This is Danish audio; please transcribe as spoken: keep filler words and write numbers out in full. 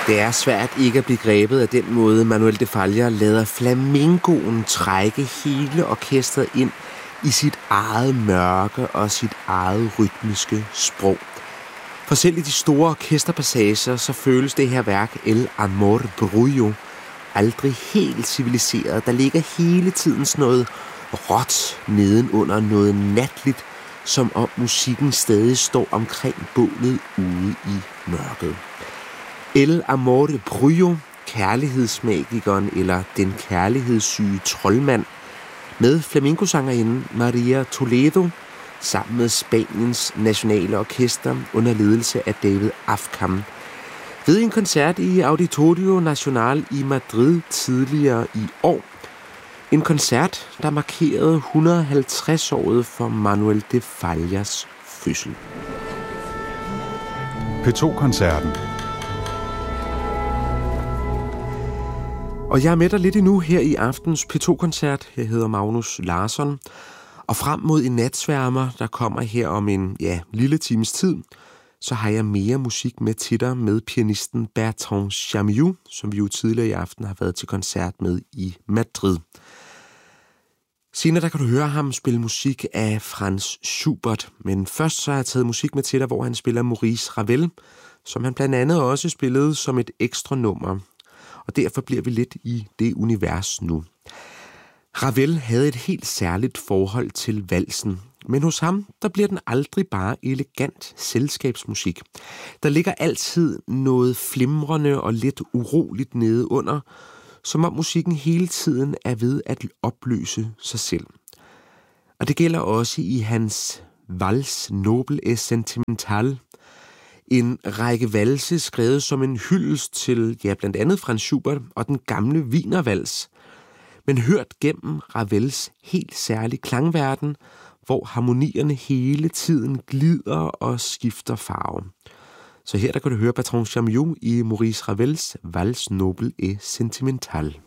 Det er svært ikke at blive grebet af den måde, Manuel de Falla lader flamencoen trække hele orkestret ind i sit eget mørke og sit eget rytmiske sprog. For selv i de store orkesterpassager, så føles det her værk El Amor Brujo aldrig helt civiliseret. Der ligger hele tiden sådan noget råt nedenunder, noget natligt, som om musikken stadig står omkring bålet ude i mørket. El Amor Brujo, kærlighedsmagikeren eller den kærlighedssyge troldmand, med flamencosangerinde Maria Toledo, sammen med Spaniens nationale orkester under ledelse af David Afkam, ved en koncert i Auditorio Nacional i Madrid tidligere i år. En koncert, der markerede et hundrede og halvtreds-året for Manuel de Fallas fødsel. P to-koncerten. Og jeg er med dig lidt endnu her i aftens P to-koncert. Jeg hedder Magnus Larsson. Og frem mod en natsværmer, der kommer her om en ja, lille times tid, så har jeg mere musik med til dig med pianisten Bertrand Chamiou, som vi jo tidligere i aften har været til koncert med i Madrid. Senere der kan du høre ham spille musik af Franz Schubert, men først så har jeg taget musik med til dig, hvor han spiller Maurice Ravel, som han blandt andet også spillede som et ekstra nummer. Og derfor bliver vi lidt i det univers nu. Ravel havde et helt særligt forhold til valsen, men hos ham, der bliver den aldrig bare elegant selskabsmusik. Der ligger altid noget flimrende og lidt uroligt nede under, som om musikken hele tiden er ved at opløse sig selv. Og det gælder også i hans Vals Noble et Sentimental, en række valse skrevet som en hyldest til ja, blandt andet Franz Schubert og den gamle Wienervals, men hørt gennem Ravels helt særlige klangverden, hvor harmonierne hele tiden glider og skifter farve. Så her der kan du høre Bertrand Chamiou i Maurice Ravels Vals Noble et Sentimental.